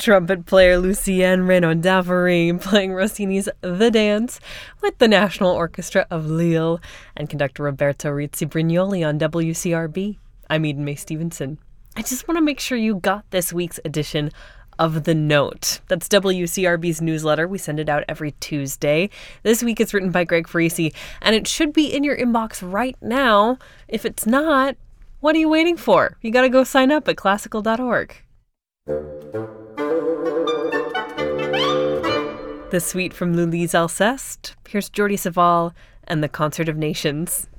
trumpet player Lucien Renaud-Davory playing Rossini's The Dance with the National Orchestra of Lille, and conductor Roberto Rizzi-Brignoli on WCRB. I'm Eden May Stevenson. I just want to make sure you got this week's edition of The Note. That's WCRB's newsletter. We send it out every Tuesday. This week it's written by Greg Farisi, and it should be in your inbox right now. If it's not, what are you waiting for? You got to go sign up at classical.org. The suite from Louise Alceste. Here's Jordi Savall and the Concert of Nations.